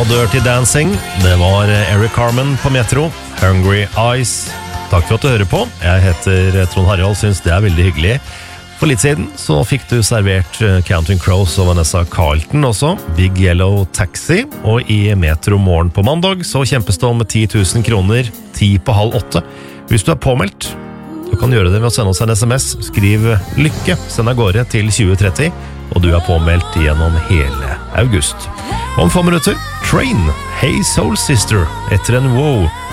Dirty Dancing. Det var Eric Carmen på Metro. Hungry Eyes. Takk for at du hører på. Jeg heter Trond Harald, synes det veldig hyggelig. For litt siden så fikk du servert Counting Crows og Vanessa Carlton også. Big Yellow Taxi. Og i Metro Morgen på mandag så kjempes det om 10 000 kroner 7:30. Hvis du påmeldt, du kan gjøre det ved å sende oss en SMS. Skriv lykke, send av gårde til 2030, og du påmeldt gjennom hele august. Om 5 minutter, Train, Hey Soul Sister, etter en wow.